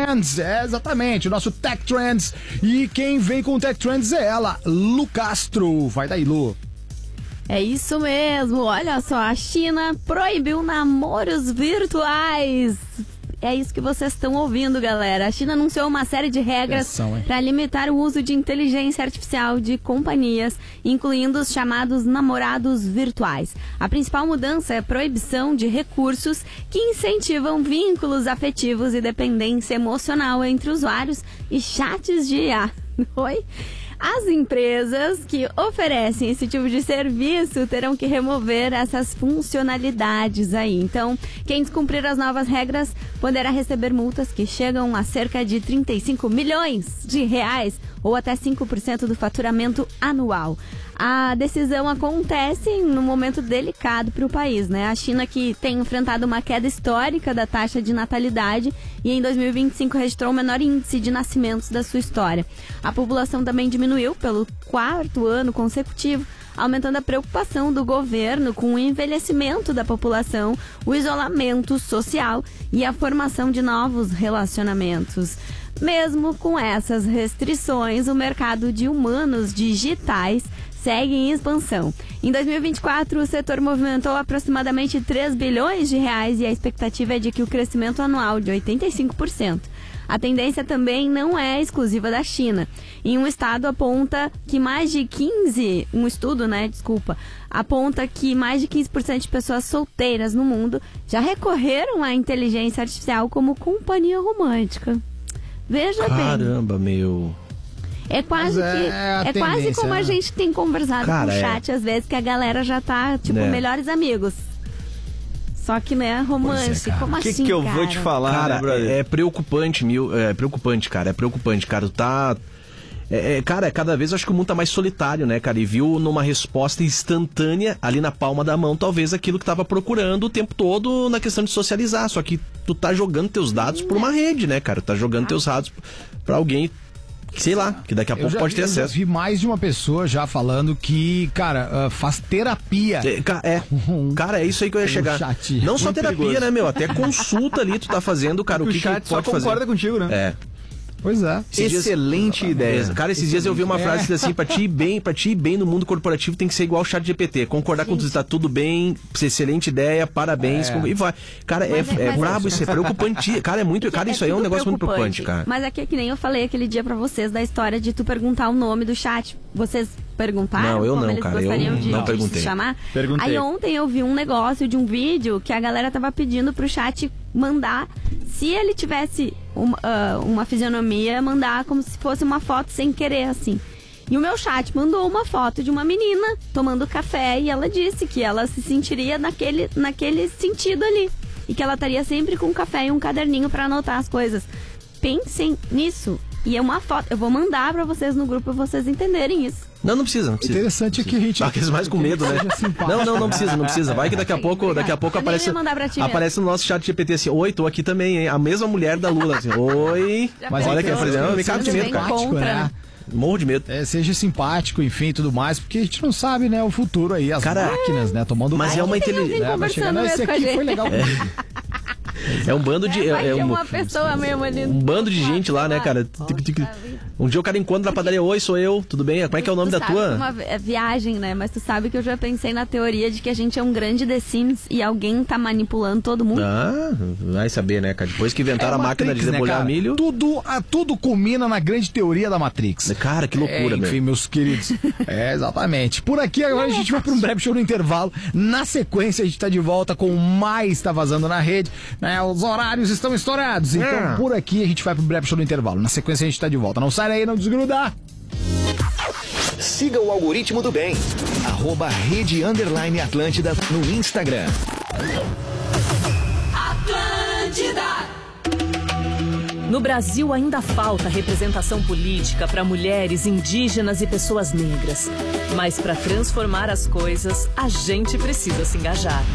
Trends. É, exatamente, o nosso Tech Trends. E quem vem com o Tech Trends é ela, Lu Castro. Vai daí, Lu. É isso mesmo, olha só, a China proibiu namoros virtuais. É isso que vocês estão ouvindo, galera. A China anunciou uma série de regras para limitar o uso de inteligência artificial de companhias, incluindo os chamados namorados virtuais. A principal mudança é a proibição de recursos que incentivam vínculos afetivos e dependência emocional entre usuários e chats de IA. Oi? As empresas que oferecem esse tipo de serviço terão que remover essas funcionalidades aí. Então, quem descumprir as novas regras poderá receber multas que chegam a cerca de 35 milhões de reais ou até 5% do faturamento anual. A decisão acontece num momento delicado para o país, né? A China, que tem enfrentado uma queda histórica da taxa de natalidade e em 2025 registrou o menor índice de nascimentos da sua história. A população também diminuiu pelo 4º ano consecutivo, aumentando a preocupação do governo com o envelhecimento da população, o isolamento social e a formação de novos relacionamentos. Mesmo com essas restrições, o mercado de humanos digitais segue em expansão. Em 2024, o setor movimentou aproximadamente 3 bilhões de reais e a expectativa é de que o crescimento anual de 85%. A tendência também não é exclusiva da China. Em um estudo aponta que mais de 15% de pessoas solteiras no mundo já recorreram à inteligência artificial como companhia romântica. Veja bem. Caramba, meu. É quase quase como a gente tem conversado no chat, às vezes, que a galera já tá, melhores amigos. Só que, né, romance, como assim, que eu vou te falar, cara, né, brother? É preocupante, cara. Tu tá... cara, cada vez eu acho que o mundo tá mais solitário, né, cara? E viu numa resposta instantânea, ali na palma da mão, talvez aquilo que tava procurando o tempo todo na questão de socializar. Só que tu tá jogando teus dados por uma rede, né, cara? Tu tá jogando teus dados pra alguém, sei lá, que daqui a pouco pode ter acesso. Eu vi mais de uma pessoa já falando que, cara, faz terapia. Cara, é isso aí que eu ia chegar. Chat. Não só terapia, perigoso, né, meu? Até consulta ali tu tá fazendo, cara, o que chat que pode só fazer. concorda contigo, né? É. Pois é. Excelente ideia. Cara, esses dias eu vi uma frase assim, pra te ir bem no mundo corporativo tem que ser igual o chat GPT, concordar com tudo, tá tudo bem, excelente ideia, parabéns, e vai. Cara, é brabo isso, é preocupante. Cara, isso aí é um negócio muito preocupante, cara. Mas aqui é que nem eu falei aquele dia pra vocês da história de tu perguntar o nome do chat. Vocês perguntaram? Não, eu como não, eles cara, gostariam eu não perguntei. Se chamar? Perguntei. Aí ontem eu vi um negócio de um vídeo que a galera tava pedindo pro chat mandar, se ele tivesse uma fisionomia, mandar como se fosse uma foto sem querer, assim. E o meu chat mandou uma foto de uma menina tomando café e ela disse que ela se sentiria naquele sentido ali. E que ela estaria sempre com um café e um caderninho pra anotar as coisas. Pensem nisso. E é uma foto. Eu vou mandar pra vocês no grupo pra vocês entenderem isso. Não precisa. Interessante é que a gente... Aqueles mais com medo, né? Não precisa. Vai que daqui a pouco aparece no nosso chat GPT assim, oi, tô aqui também, hein? A mesma mulher da Lula, assim, oi. Mas olha que me cago de medo, cara. Né? Morro de medo. Seja simpático, enfim, tudo mais, porque a gente não sabe, né, o futuro aí, as máquinas, né, tomando... Mas é uma inteligência... Esse aqui foi legal. É um bando de... uma pessoa mesmo ali. Um bando de gente lá, né, cara? Um dia o cara encontra na padaria, oi, sou eu, tudo bem? Como é que é o nome da tua? Uma viagem, né? Mas tu sabe que eu já pensei na teoria de que a gente é um grande The Sims e alguém tá manipulando todo mundo. Vai saber, né, cara? Depois que inventaram a máquina de debulhar milho... Tudo culmina na grande teoria da Matrix. Cara, que loucura, enfim, meus queridos. Exatamente. Por aqui agora a gente vai para um breve show no intervalo. Na sequência a gente tá de volta com mais Tá Vazando na Rede, né? Os horários estão estourados. Então por aqui a gente vai para um breve show no intervalo. Na sequência a gente tá de volta. Não sai daí, não desgruda. Siga o algoritmo do bem. @Rede_Atlântida no Instagram. Atlântida. No Brasil ainda falta representação política para mulheres, indígenas e pessoas negras. Mas para transformar as coisas, a gente precisa se engajar.